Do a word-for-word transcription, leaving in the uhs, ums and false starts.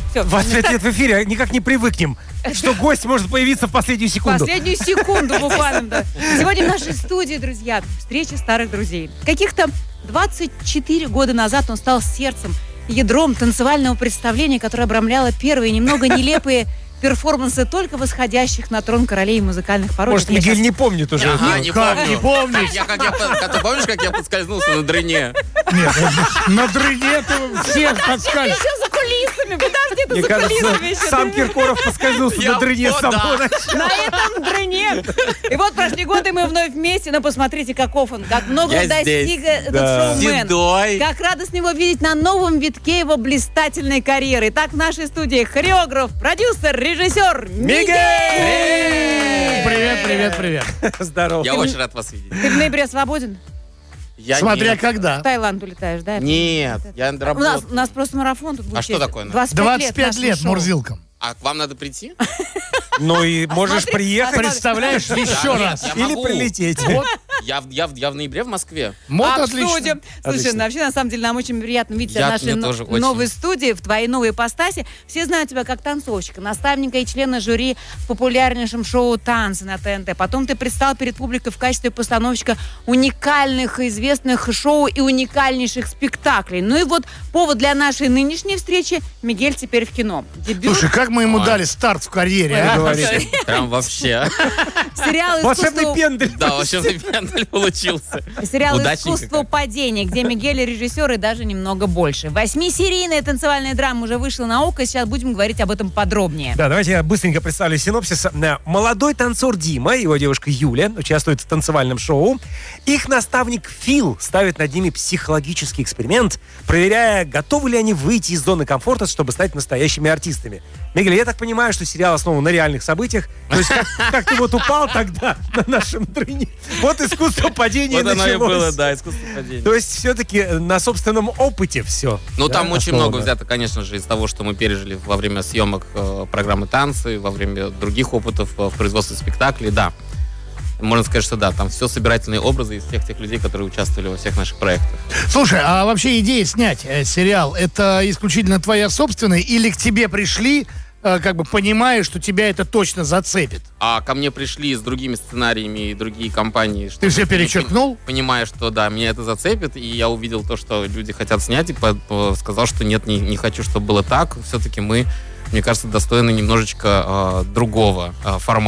Все. двадцать пять лет в эфире, никак не привыкнем, что гость может появиться в последнюю секунду. Последнюю секунду буквально, да. Сегодня в нашей студии, друзья, встреча старых друзей. Каких-то двадцать четыре года назад он стал сердцем, ядром танцевального представления, которое обрамляло первые немного нелепые перформансы только восходящих на трон королей музыкальных пород. Может, Мигель сейчас... не помнит уже. Ага, ну, не как помню. не помнишь? Я, как я, как ты помнишь, как я подскользнулся на дрыне? Нет, на дрыне ты всех подскажешь. Еще за кулисами, подожди, ты Мне за кажется, кулисами еще. сам Киркоров поскользнулся Я на дрыне по- с самого да. начала. На этом дрыне. И вот прошли годы, мы вновь вместе, но посмотрите, каков он, как много Я он достиг здесь. этот Да. шоумен. Седой. Как радостно его видеть на новом витке его блистательной карьеры. Итак, в нашей студии хореограф, продюсер, режиссер Мигель! Привет, привет, привет. Здорово. Я очень рад вас видеть. Ты в ноябре свободен? Я Смотря нет. В когда. Таиланд улетаешь, да? Нет, я У нас, работаю. у нас просто марафон тут будет. А что через такое? двадцать пять двадцать пять нашему лет шоу. Мурзилкам. А к вам надо прийти? Ну и можешь смотри, приехать Представляешь, еще нет, раз. я или могу. прилететь. Вот, Я, в- я, в- я в ноябре в Москве. вот отлично. Обсудим. Слушай, Отлично. ну, вообще, на самом деле, нам очень приятно видеть тебя в Я- нашей мне но- тоже очень. новой студии, в твоей новой ипостаси. Все знают тебя как танцовщика, наставника и члена жюри в популярнейшем шоу «Танцы» на ТНТ. Потом ты предстал перед публикой в качестве постановщика уникальных и известных шоу и уникальнейших спектаклей. Ну и вот повод для нашей нынешней встречи — Мигель теперь в кино. Дебют Слушай, как мы ему Ой. дали старт в карьере, а? Говорите. Прям вообще. сериала Волшебный «Искусство...» пендель. Да, вообще пендель получился. Сериал Удачненько «Искусство как. падения», где Мигель режиссер и даже немного больше. Восьмисерийная танцевальная драма уже вышла на ОККО, сейчас будем говорить об этом подробнее. Да, давайте я быстренько представлю синопсис. Э, Молодой танцор Дима и его девушка Юля участвуют в танцевальном шоу. Их наставник Фил ставит над ними психологический эксперимент, проверяя, готовы ли они выйти из зоны комфорта, чтобы стать настоящими артистами. Мигель, я так понимаю, что сериал основан на реальных событиях. То есть как, как ты вот упал тогда на нашем дрыне. Вот искусство падения Вот оно и Ну, началось. было, да, искусство падения. То есть все-таки на собственном опыте все. Ну, да, там очень основано. много взято, конечно же, из того, что мы пережили во время съемок э, программы «Танцы», во время других опытов э, в производстве спектаклей, да. Можно сказать, что да, там все собирательные образы из всех тех людей, которые участвовали во всех наших проектах. Слушай, а вообще идея снять э, сериал, это исключительно твоя собственная или к тебе пришли, э, как бы понимая, что тебя это точно зацепит? А ко мне пришли с другими сценариями и другие компании. Ты чтобы- все перечеркнул? Понимая, что да, меня это зацепит, и я увидел то, что люди хотят снять, и по- по- сказал, что нет, не, не хочу, чтобы было так. Все-таки мы, мне кажется, достойны немножечко э, другого э, формата.